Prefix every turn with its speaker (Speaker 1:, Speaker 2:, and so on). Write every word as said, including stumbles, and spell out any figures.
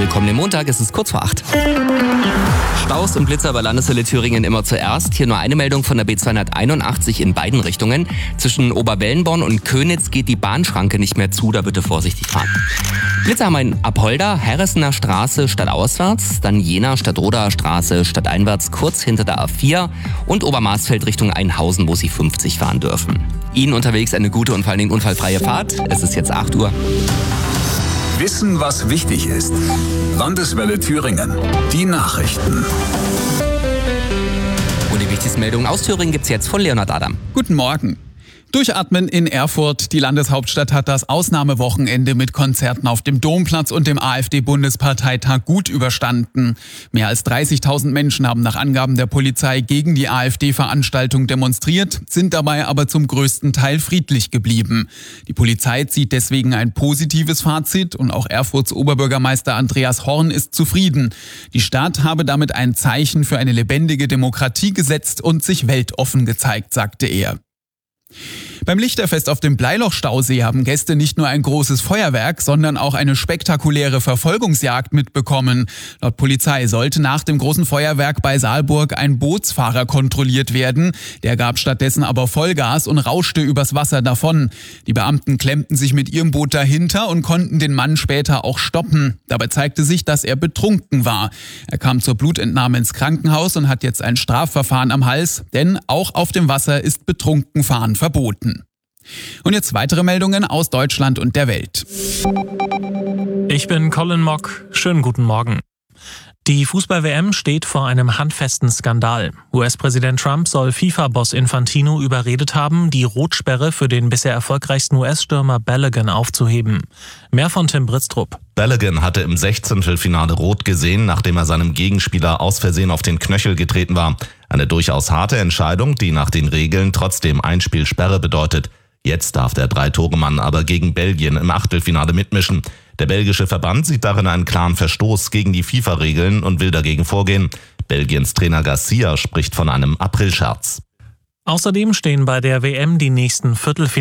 Speaker 1: Willkommen im Montag, es ist kurz vor acht. Staus und Blitzer bei Landeshölle Thüringen immer zuerst. Hier nur eine Meldung von der B zweihunderteinundachtzig in beiden Richtungen. Zwischen Oberwellenborn und Könitz geht die Bahnschranke nicht mehr zu, da bitte vorsichtig fahren. Blitzer haben wir in Apolda, Herresener Straße stadtauswärts, dann Jena Stadtroder Straße stadteinwärts kurz hinter der A vier und Obermarsfeld Richtung Einhausen, wo Sie fünfzig fahren dürfen. Ihnen unterwegs eine gute und vor allen Dingen unfallfreie Fahrt. Es ist jetzt acht Uhr.
Speaker 2: Wissen, was wichtig ist. Landeswelle Thüringen. Die Nachrichten.
Speaker 1: Und die wichtigsten Meldungen aus Thüringen gibt's jetzt von Leonhard Adam.
Speaker 3: Guten Morgen. Durchatmen in Erfurt. Die Landeshauptstadt hat das Ausnahmewochenende mit Konzerten auf dem Domplatz und dem AfD-Bundesparteitag gut überstanden. Mehr als dreißigtausend Menschen haben nach Angaben der Polizei gegen die AfD-Veranstaltung demonstriert, sind dabei aber zum größten Teil friedlich geblieben. Die Polizei zieht deswegen ein positives Fazit und auch Erfurts Oberbürgermeister Andreas Horn ist zufrieden. Die Stadt habe damit ein Zeichen für eine lebendige Demokratie gesetzt und sich weltoffen gezeigt, sagte er. Beim Lichterfest auf dem Bleiloch-Stausee haben Gäste nicht nur ein großes Feuerwerk, sondern auch eine spektakuläre Verfolgungsjagd mitbekommen. Laut Polizei sollte nach dem großen Feuerwerk bei Saalburg ein Bootsfahrer kontrolliert werden. Der gab stattdessen aber Vollgas und rauschte übers Wasser davon. Die Beamten klemmten sich mit ihrem Boot dahinter und konnten den Mann später auch stoppen. Dabei zeigte sich, dass er betrunken war. Er kam zur Blutentnahme ins Krankenhaus und hat jetzt ein Strafverfahren am Hals, denn auch auf dem Wasser ist Betrunkenfahren verboten. Und jetzt weitere Meldungen aus Deutschland und der Welt.
Speaker 4: Ich bin Colin Mock. Schönen guten Morgen. Die Fußball-W M steht vor einem handfesten Skandal. U S-Präsident Trump soll FIFA-Boss Infantino überredet haben, die Rotsperre für den bisher erfolgreichsten U S-Stürmer Balogun aufzuheben. Mehr von Tim Britztrup.
Speaker 5: Balogun hatte im Sechzehntelfinale rot gesehen, nachdem er seinem Gegenspieler aus Versehen auf den Knöchel getreten war. Eine durchaus harte Entscheidung, die nach den Regeln trotzdem Einspielsperre bedeutet. Jetzt darf der Drei-Tore-Mann aber gegen Belgien im Achtelfinale mitmischen. Der belgische Verband sieht darin einen klaren Verstoß gegen die FIFA-Regeln und will dagegen vorgehen. Belgiens Trainer Garcia spricht von einem Aprilscherz.
Speaker 4: Außerdem stehen bei der W M die nächsten Viertelfinale